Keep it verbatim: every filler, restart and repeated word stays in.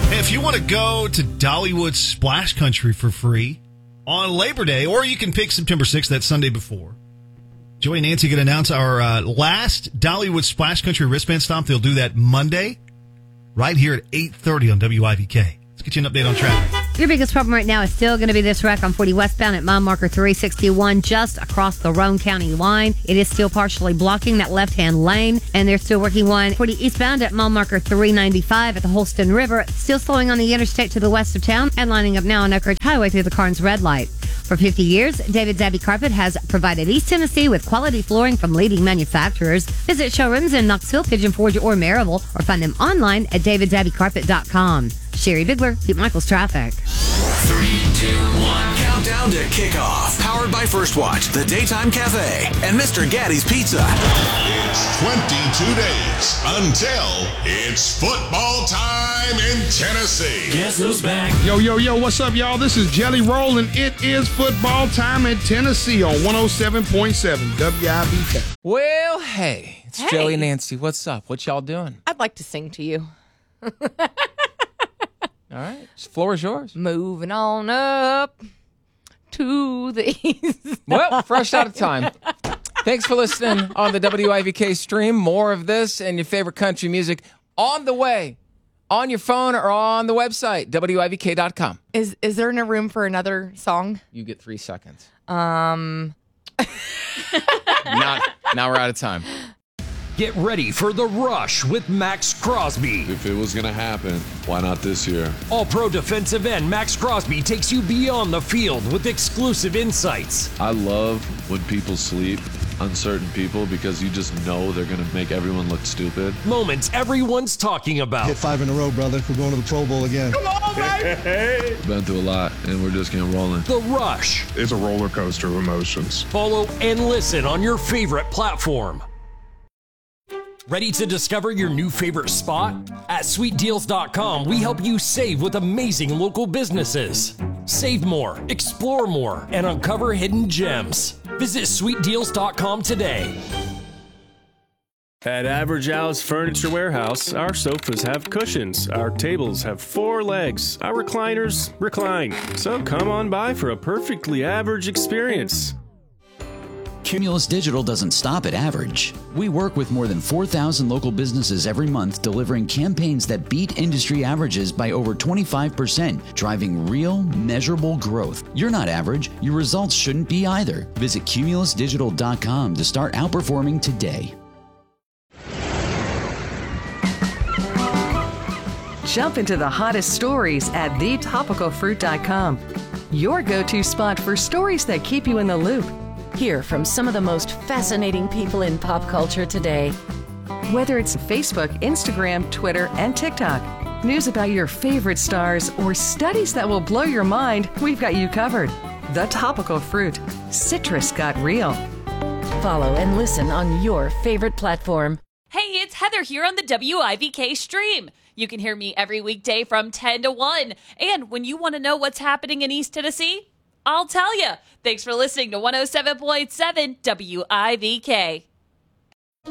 Hey, if you want to go to Dollywood Splash Country for free on Labor Day, or you can pick September sixth, that Sunday before, Joey and Nancy can announce our uh, last Dollywood Splash Country wristband stomp. They'll do that Monday right here at eight thirty on W I V K. Let's get you an update on traffic. Your biggest problem right now is still going to be this wreck on forty westbound at mile marker three sixty-one, just across the Roane County line. It is still partially blocking that left-hand lane, and they're still working one forty eastbound at mile marker three ninety-five at the Holston River. Still slowing on the interstate to the west of town and lining up now on Oak Ridge Highway through the Carnes red light. For fifty years, David Zabby Carpet has provided East Tennessee with quality flooring from leading manufacturers. Visit showrooms in Knoxville, Pigeon Forge, or Maryville, or find them online at david zabby carpet dot com. Sherry Bigler, Pete Michaels Traffic. Three, two, one. Countdown to kickoff. Powered by First Watch, the Daytime Cafe, and Mister Gaddy's Pizza. It's twenty-two days until it's football time in Tennessee. Guess who's back? Yo, yo, yo, what's up, y'all? This is Jelly Roll, and it is football time in Tennessee on one oh seven point seven W I V K. Well, hey, it's Hey. Joey and Nancy. What's up? What y'all doing? I'd like to sing to you. All right, the floor is yours. Moving on up to the east. Well, fresh out of time. Thanks for listening on the W I V K stream. More of this and your favorite country music on the way, on your phone or on the website, W I V K dot com. Is is there no room for another song? You get three seconds. Um, Not, now we're out of time. Get ready for The Rush with Max Crosby. If it was going to happen, why not this year? All-pro defensive end Max Crosby takes you beyond the field with exclusive insights. I love when people sleep on certain people because you just know they're going to make everyone look stupid. Moments everyone's talking about. Hit five in a row, brother. We're going to the Pro Bowl again. Come on, baby! Been through a lot, and we're just getting rolling. The Rush. It's a roller coaster of emotions. Follow and listen on your favorite platform. Ready to discover your new favorite spot? At sweet deals dot com, we help you save with amazing local businesses. Save more, explore more, and uncover hidden gems. Visit sweet deals dot com today. At Average Al's Furniture Warehouse, our sofas have cushions, our tables have four legs, our recliners recline. So come on by for a perfectly average experience. Cumulus Digital doesn't stop at average. We work with more than four thousand local businesses every month, delivering campaigns that beat industry averages by over twenty-five percent, driving real, measurable growth. You're not average. Your results shouldn't be either. Visit cumulus digital dot com to start outperforming today. Jump into the hottest stories at the topical fruit dot com. Your go-to spot for stories that keep you in the loop. Hear from some of the most fascinating people in pop culture today. Whether it's Facebook, Instagram, Twitter, and TikTok, news about your favorite stars, or studies that will blow your mind, we've got you covered. The Topical Fruit. Citrus got real. Follow and listen on your favorite platform. Hey, it's Heather here on the W I V K stream. You can hear me every weekday from ten to one. And when you want to know what's happening in East Tennessee, I'll tell you. Thanks for listening to one oh seven point seven W I V K.